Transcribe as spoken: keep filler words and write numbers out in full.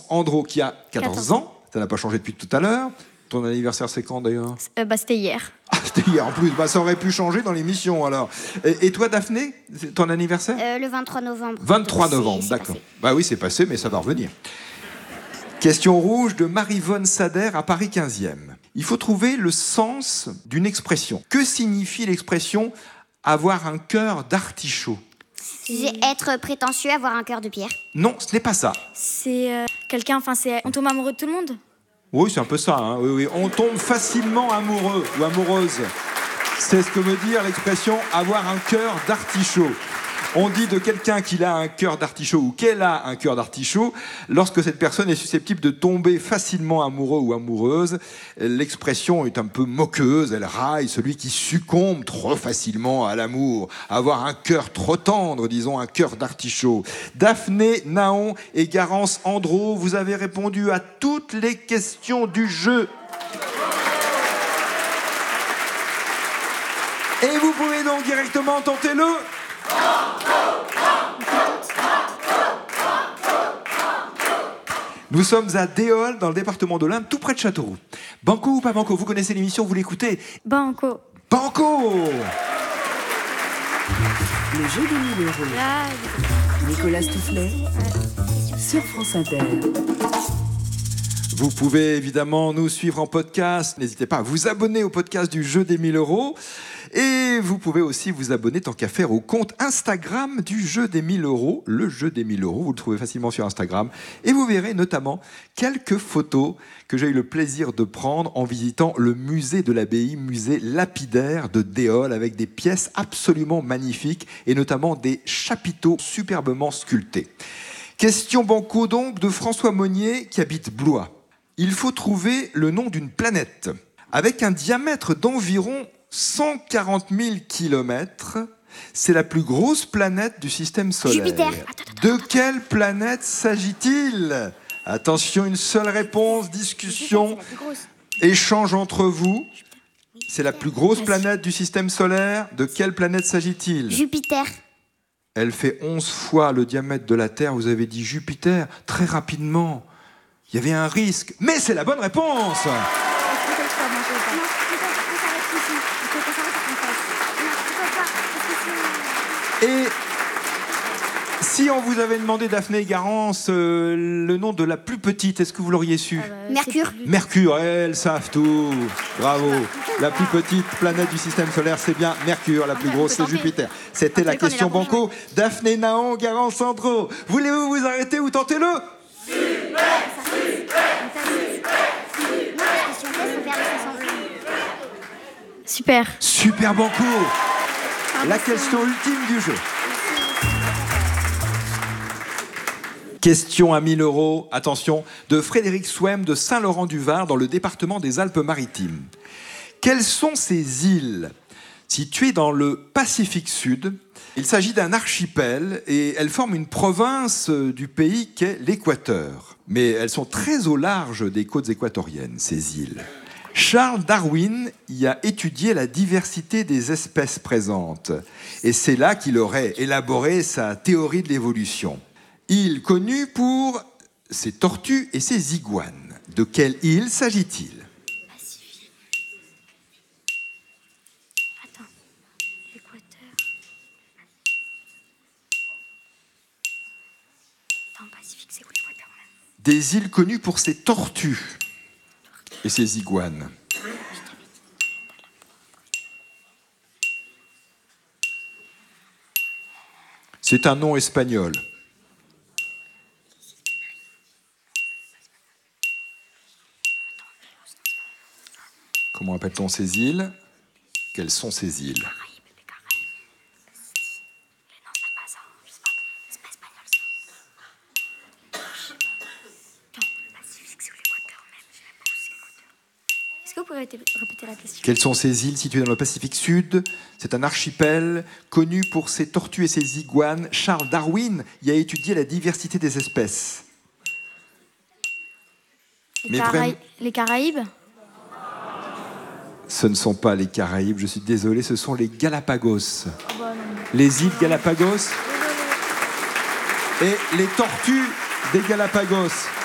Andro qui a quatorze ans. Ça n'a pas changé depuis tout à l'heure. Ton anniversaire, c'est quand d'ailleurs? euh, bah, C'était hier. Ah, c'était hier en plus. Bah, ça aurait pu changer dans l'émission alors. Et, et toi, Daphné, c'est ton anniversaire? Euh, le vingt-trois novembre. vingt-trois Donc, novembre, c'est- c'est d'accord. passé. Bah oui, c'est passé, mais ça va revenir. Question rouge de Marie-Vonne Sader à Paris quinzième. Il faut trouver le sens d'une expression. Que signifie l'expression « avoir un cœur d'artichaut » ? J'ai être prétentieux, avoir un cœur de pierre. Non, ce n'est pas ça. C'est euh, quelqu'un, enfin, c'est. On tombe amoureux de tout le monde. Oui, c'est un peu ça. Hein. Oui, oui. On tombe facilement amoureux ou amoureuse. C'est ce que veut dire l'expression « avoir un cœur d'artichaut ». On dit de quelqu'un qu'il a un cœur d'artichaut ou qu'elle a un cœur d'artichaut lorsque cette personne est susceptible de tomber facilement amoureux ou amoureuse. L'expression est un peu moqueuse, elle raille celui qui succombe trop facilement à l'amour. Avoir un cœur trop tendre, disons un cœur d'artichaut. Daphné, Naon et Garance Andro, vous avez répondu à toutes les questions du jeu. Et vous pouvez donc directement tenter le... Nous sommes à Déol, dans le département de l'Ain, tout près de Châteauroux. Banco ou pas Banco? Vous connaissez l'émission, vous l'écoutez? Banco. Banco! Le jeu des mille euros. Là, Nicolas Stoufflet sur France Inter. Vous pouvez évidemment nous suivre en podcast. N'hésitez pas à vous abonner au podcast du jeu des mille euros. Et vous pouvez aussi vous abonner, tant qu'à faire, au compte Instagram du jeu des mille euros. Le jeu des mille euros, vous le trouvez facilement sur Instagram. Et vous verrez notamment quelques photos que j'ai eu le plaisir de prendre en visitant le musée de l'abbaye, musée lapidaire de Déol, avec des pièces absolument magnifiques et notamment des chapiteaux superbement sculptés. Question banco donc de François Monnier qui habite Blois. Il faut trouver le nom d'une planète avec un diamètre d'environ cent quarante mille kilomètres. C'est la plus grosse planète du système solaire. Jupiter. De quelle planète s'agit-il? Attention, une seule réponse, discussion, C'est la plus grosse. échange entre vous. C'est la plus grosse planète du système solaire. De quelle planète s'agit-il? Jupiter. Elle fait onze fois le diamètre de la Terre. Vous avez dit Jupiter très rapidement. Il y avait un risque, mais c'est la bonne réponse. Et si on vous avait demandé, Daphné et Garance, euh, le nom de la plus petite, est-ce que vous l'auriez su? Mercure. Mercure, elles savent tout. Bravo. La plus petite planète du système solaire, c'est bien Mercure. La plus grosse, c'est Jupiter. C'était la question banco. Daphné, Naon, Garance, Andro. Voulez-vous vous arrêter ou tenter-le? super. Super banco. La question ultime du jeu. Question à mille euros, attention, de Frédéric Souem de Saint-Laurent-du-Var dans le département des Alpes-Maritimes. Quelles sont ces îles situées dans le Pacifique Sud? Il s'agit d'un archipel et elles forment une province du pays qu'est l'Équateur. Mais elles sont très au large des côtes équatoriennes, ces îles. Charles Darwin y a étudié la diversité des espèces présentes. Et c'est là qu'il aurait élaboré sa théorie de l'évolution. Île connue pour ses tortues et ses iguanes. De quelle île s'agit-il? Attends. L'Équateur. Attends, Pacifique, c'est où l'Équateur même? Des îles connues pour ses tortues et ses iguanes. C'est un nom espagnol. Comment appelle-t-on ces îles? Quelles sont ces îles? Est-ce que vous pouvez répéter la question? Quelles sont ces îles situées dans le Pacifique Sud? C'est un archipel connu pour ses tortues et ses iguanes. Charles Darwin y a étudié la diversité des espèces. Les, Mais Caraï- vraiment- les Caraïbes? Ce ne sont pas les Caraïbes, je suis désolé, ce sont les Galapagos. Les îles Galapagos et les tortues des Galapagos.